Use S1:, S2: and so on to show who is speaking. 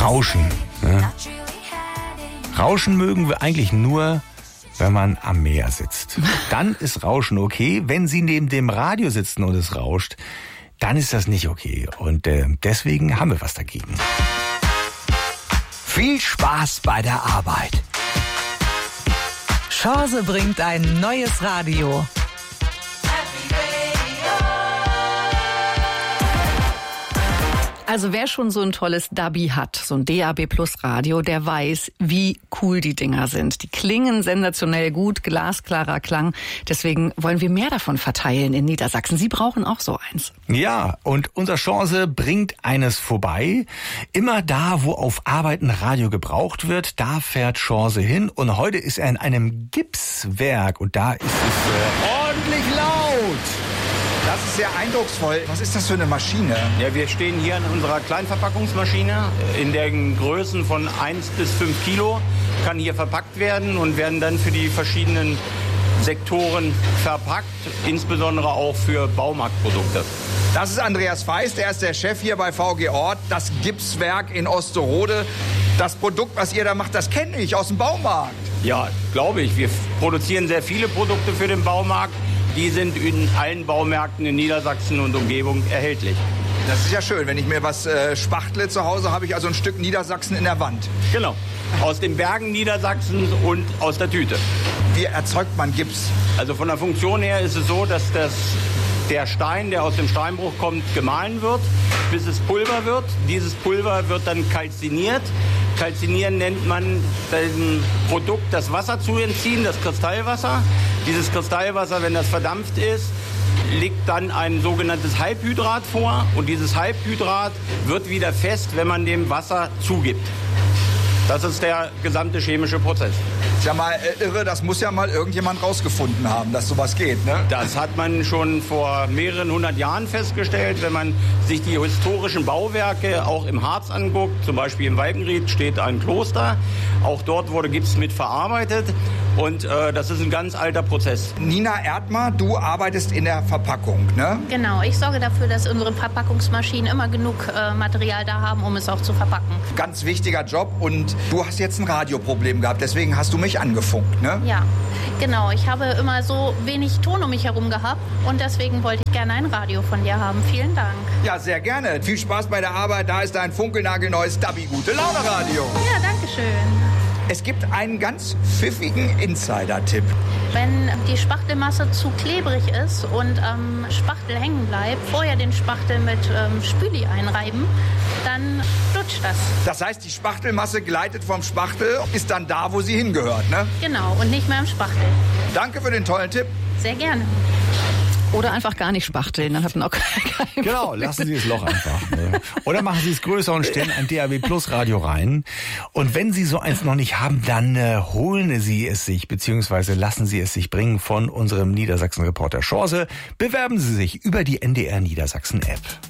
S1: Rauschen. Ne? Rauschen mögen wir eigentlich nur, wenn man am Meer sitzt. Dann ist Rauschen okay. Wenn Sie neben dem Radio sitzen und es rauscht, dann ist das nicht okay. Und deswegen haben wir was dagegen.
S2: Viel Spaß bei der Arbeit.
S3: Chance bringt ein neues Radio. Also wer schon so ein tolles DABI hat, so ein DAB Plus Radio, der weiß, wie cool die Dinger sind. Die klingen sensationell gut, glasklarer Klang. Deswegen wollen wir mehr davon verteilen in Niedersachsen. Sie brauchen auch so eins.
S1: Ja, und unser Chance bringt eines vorbei. Immer da, wo auf Arbeit ein Radio gebraucht wird, da fährt Chance hin. Und heute ist er in einem Gipswerk und da ist es ordentlich laut.
S4: Das ist sehr eindrucksvoll. Was ist das für eine Maschine?
S5: Ja, wir stehen hier in unserer Kleinverpackungsmaschine in den Größen von 1 bis 5 Kilo. Kann hier verpackt werden und werden dann für die verschiedenen Sektoren verpackt, insbesondere auch für Baumarktprodukte.
S4: Das ist Andreas Feist, er ist der Chef hier bei VG Ort, das Gipswerk in Osterode. Das Produkt, was ihr da macht, das kenne ich aus dem Baumarkt.
S5: Ja, glaube ich. Wir produzieren sehr viele Produkte für den Baumarkt. Die sind in allen Baumärkten in Niedersachsen und Umgebung erhältlich.
S4: Das ist ja schön, wenn ich mir was spachtle zu Hause, habe ich also ein Stück Niedersachsen in der Wand.
S5: Genau, aus den Bergen Niedersachsens und aus der Tüte.
S4: Wie erzeugt man Gips?
S5: Also von der Funktion her ist es so, dass der Stein, der aus dem Steinbruch kommt, gemahlen wird, bis es Pulver wird. Dieses Pulver wird dann kalziniert. Kalzinieren nennt man dem Produkt das Wasser zu entziehen, das Kristallwasser. Dieses Kristallwasser, wenn das verdampft ist, liegt dann ein sogenanntes Halbhydrat vor. Und dieses Halbhydrat wird wieder fest, wenn man dem Wasser zugibt. Das ist der gesamte chemische Prozess.
S4: Ist ja mal irre, das muss ja mal irgendjemand rausgefunden haben, dass sowas geht, ne?
S5: Das hat man schon vor mehreren 100 Jahren festgestellt. Wenn man sich die historischen Bauwerke auch im Harz anguckt, zum Beispiel im Walkenried steht ein Kloster. Auch dort wurde Gips mit verarbeitet. Und das ist ein ganz alter Prozess.
S4: Nina Erdmer, du arbeitest in der Verpackung, ne?
S6: Genau, ich sorge dafür, dass unsere Verpackungsmaschinen immer genug Material da haben, um es auch zu verpacken.
S4: Ganz wichtiger Job und du hast jetzt ein Radioproblem gehabt, deswegen hast du mich angefunkt, ne?
S6: Ja, genau. Ich habe immer so wenig Ton um mich herum gehabt und deswegen wollte ich gerne ein Radio von dir haben. Vielen Dank.
S4: Ja, sehr gerne. Viel Spaß bei der Arbeit. Da ist dein funkelnagelneues DABI Gute Laune Radio.
S6: Ja, danke schön.
S4: Es gibt einen ganz pfiffigen Insider-Tipp.
S6: Wenn die Spachtelmasse zu klebrig ist und am Spachtel hängen bleibt, vorher den Spachtel mit Spüli einreiben, dann flutscht das.
S4: Das heißt, die Spachtelmasse gleitet vom Spachtel, ist dann da, wo sie hingehört, ne?
S6: Genau, und nicht mehr im Spachtel.
S4: Danke für den tollen Tipp.
S6: Sehr gerne.
S3: Oder einfach gar nicht spachteln, dann hat man auch kein
S1: Genau,
S3: Problem.
S1: lassen Sie das Loch einfach. Ne? Oder machen Sie es größer und stellen ein DAB Plus Radio rein. Und wenn Sie so eins noch nicht haben, dann holen Sie es sich, beziehungsweise lassen Sie es sich bringen von unserem Niedersachsen-Reporter Chance. Bewerben Sie sich über die NDR Niedersachsen App.